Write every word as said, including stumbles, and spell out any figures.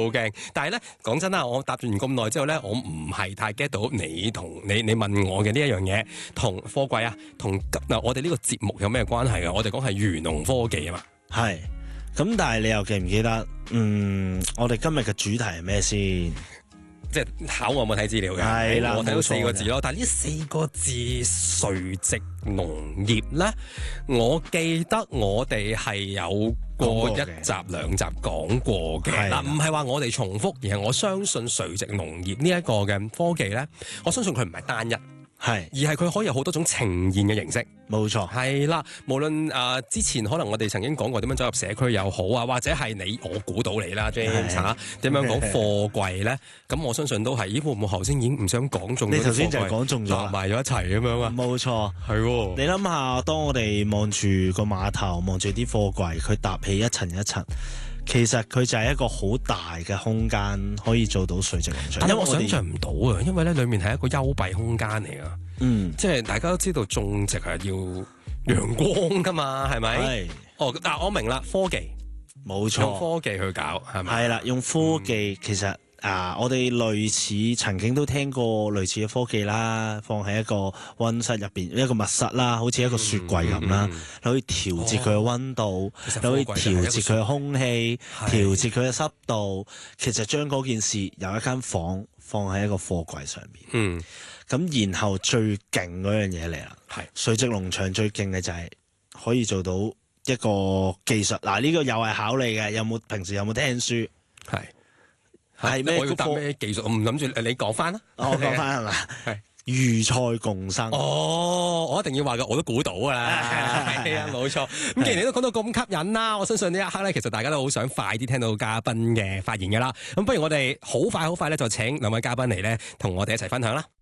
驚。但係咧講真啦，我答完咁耐之後咧，我唔係太 get 到你同你你問我嘅呢一樣嘢，同貨櫃啊，同嗱我哋呢個節目有咩關係啊？我哋講係漁農科技啊嘛。 係。咁但係你又記唔記得？嗯，我哋今日嘅主題係咩先？ 即係考我有冇睇資料嘅？ 係啦， 我睇到四個字咯。但係呢四個字垂直農業咧，我記得我哋係有過一集兩集講過嘅。嗱，唔係話我哋重複，而係我相信垂直農業呢一個嘅科技咧，我相信佢唔係單一。係，而係佢可以有好多種呈現嘅形式。 冇錯， 係啦。無論誒、呃、之前可能我哋曾經講過點樣走入社區又好啊，或者係你我估到你啦 James 嚇點樣講貨櫃咧？咁我相信都係。咦？會唔會頭先已經唔想講中？ 你頭先就係講中咗， 埋咗一齊咁樣啊？冇錯， 係喎。 你諗下，當我哋望住個碼頭，望住啲貨櫃，佢搭起一層一層。其實佢就係一個好大嘅空間，可以做到垂直農場。 但係我想象唔到啊，因為咧裡面係一個幽閉空間嚟噶。嗯，即係大家都知道種植係要陽光噶嘛，係咪？係。哦，但我明啦，科技冇錯， 用科技去搞係咪？ 係啦，用科技、嗯、其實。啊！我哋類似曾經都聽過類似嘅科技啦，放喺一個温室入邊，一個密室啦，好似一個雪櫃咁啦，你、嗯嗯、可以調節佢嘅温度，你、哦、可以調節佢嘅空氣，調節佢嘅濕度。其實將嗰件事由一間房放喺一個貨櫃上面。嗯，咁然後最勁嗰樣嘢嚟啦，係垂直農場最勁嘅就係可以做到一個技術。嗱、啊，呢、這個又係考你嘅，有冇平時有冇聽書？係。係咩？ 我要答咩技術？我唔諗住你講翻啦。 我講翻係嘛？係魚菜共生。 哦，我一定要話嘅，我都估到㗎啦。係啊，冇錯。咁既然你都講到咁吸引啦，我相信呢一刻咧，其實大家都好想快啲聽到嘉賓嘅發言㗎啦。咁不如我哋好快好快咧，就請兩位嘉賓嚟咧，同我哋一齊分享啦。